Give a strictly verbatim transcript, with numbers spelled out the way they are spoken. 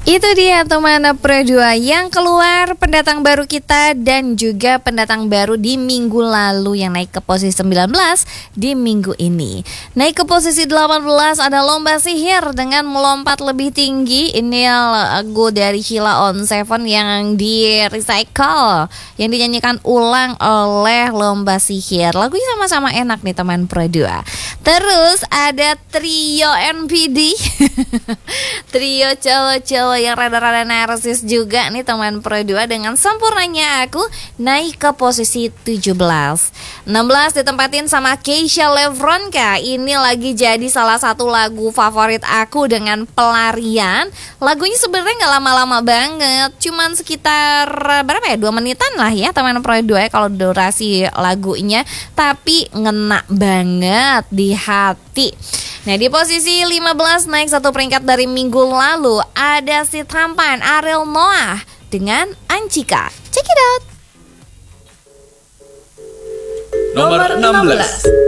Itu dia teman Pro dua yang keluar pendatang baru kita dan juga pendatang baru di minggu lalu yang naik ke posisi sembilan belas di minggu ini. Naik ke posisi delapan belas ada Lomba Sihir dengan melompat lebih tinggi. Ini lagu dari Sheila on Seven yang di recycle, yang dinyanyikan ulang oleh Lomba Sihir. Lagunya sama-sama enak nih teman Pro dua. Terus ada trio N P D trio cowok-cowok yang rada-rada narsis juga nih teman Pro dua dengan Sempurnanya Aku naik ke posisi tujuh belas. enam belas ditempatin sama Keisha Levronka. Ini lagi jadi salah satu lagu favorit aku dengan Pelarian. Lagunya sebenarnya gak lama-lama banget, cuman sekitar berapa ya, dua menitan lah ya teman Pro dua ya kalau durasi lagunya. Tapi ngena banget di hati. Nah di posisi lima belas naik satu peringkat dari minggu lalu ada si tampan Ariel Noah dengan Ancika. Check it out. Nomor enam belas.